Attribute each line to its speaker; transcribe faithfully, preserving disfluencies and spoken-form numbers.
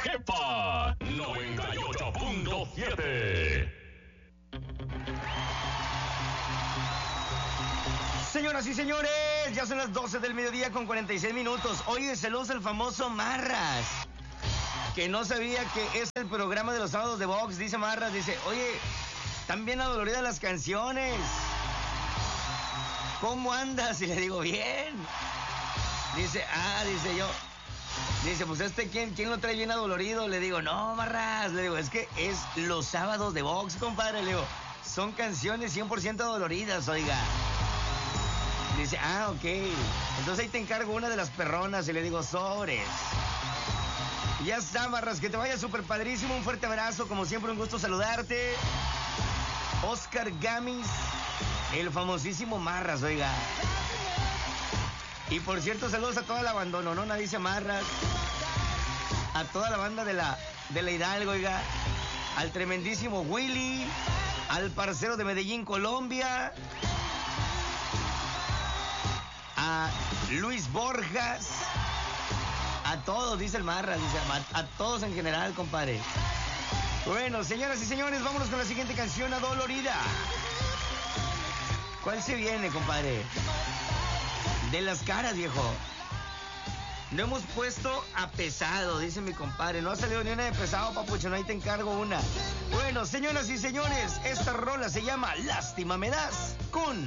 Speaker 1: Jepa noventa y ocho punto siete.
Speaker 2: Señoras y señores, ya son las doce del mediodía con cuarenta y seis minutos. Oye, saludos al famoso Marras, que no sabía que es el programa de los sábados de box. Dice Marras, dice, oye, están bien adoloridas las canciones. ¿Cómo andas? Y le digo, bien. Dice, ah, dice yo. Dice, pues este, ¿quién, quién lo trae bien adolorido? Le digo, no, Marras. Le digo, es que es los sábados de box, compadre. Le digo, son canciones cien por ciento adoloridas, oiga. Dice, ah, ok. Entonces ahí te encargo una de las perronas y le digo, sobres. Ya está, Marras, que te vaya súper padrísimo. Un fuerte abrazo, como siempre, un gusto saludarte. Oscar Gamis, el famosísimo Marras, oiga. Y por cierto, saludos a toda la bandononona, dice Marras. A toda la banda de la, de la Hidalgo, oiga. Al tremendísimo Willy. Al parcero de Medellín, Colombia. A Luis Borjas. A todos, dice el Marras, dice, a, a todos en general, compadre. Bueno, señoras y señores, vámonos con la siguiente canción, Adolorida. ¿Cuál se viene, compadre? De las caras, viejo. No hemos puesto a pesado, dice mi compadre. No ha salido ni una de pesado, papucho, no, ahí te encargo una. Bueno, señoras y señores, esta rola se llama Lástima me das con